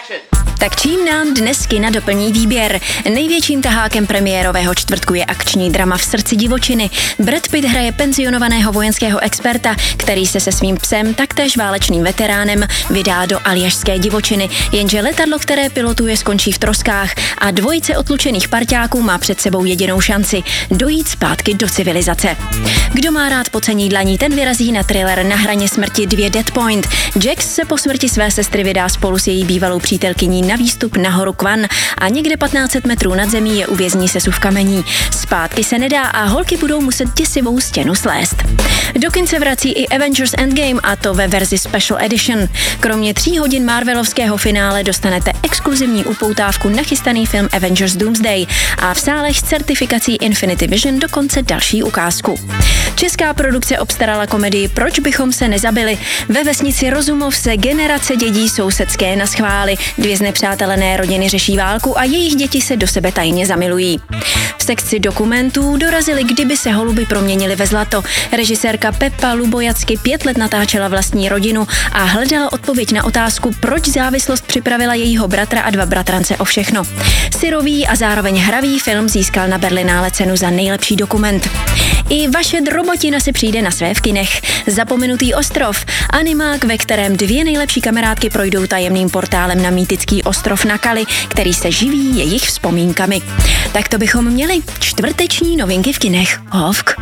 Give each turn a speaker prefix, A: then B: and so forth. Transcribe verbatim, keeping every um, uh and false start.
A: Tak čím nám dnes kina doplní výběr? Největším tahákem premiérového čtvrtku je akční drama V srdci divočiny. Brad Pitt hraje penzionovaného vojenského experta, který se se svým psem, taktéž válečným veteránem, vydá do aljašské divočiny, jenže letadlo, které pilotuje, skončí v troskách a dvojice otlučených parťáků má před sebou jedinou šanci – dojít zpátky do civilizace. Kdo má rád pocení dlaní, ten vyrazí na thriller Na hraně smrti dva Dead Point. Jax se po smrti své sestry vydá spolu s její bývalou přítelkyní na výstup na horu Kwan a někde patnáct set metrů nad zemí je uvězní sesuv kamení. Zpátky se nedá a holky budou muset děsivou stěnu slést. Do kin se vrací i Avengers Endgame, a to ve verzi Special Edition. Kromě tří hodin Marvelovského finále dostanete exkluzivní upoutávku na chystaný film Avengers Doomsday a v sálech s certifikací Infinity Vision dokonce další ukázku. Česká produkce obstarala komedii Proč bychom se nezabili. Ve vesnici Rozumov se generace dědí sousedské naschvály. Dvě znepřátelené rodiny řeší válku a jejich děti se do sebe tajně zamilují. V sekci dokumentů dorazili Kdyby se holuby proměnily ve zlato. Režisérka Pepa Lubojacky pět let natáčela vlastní rodinu a hledala odpověď na otázku, proč závislost připravila jejího bratra a dva bratrance o všechno. Syrový a zároveň hravý film získal na Berlinále cenu za nejlepší dokument. I Vaše drobotina si přijde na své v kinech. Zapomenutý ostrov, animák, ve kterém dvě nejlepší kamarádky projdou tajemným portálem na mýtický ostrov na Kali, který se živí jejich vzpomínkami. Tak to bychom měli čtvrteční novinky v kinech. Hovk.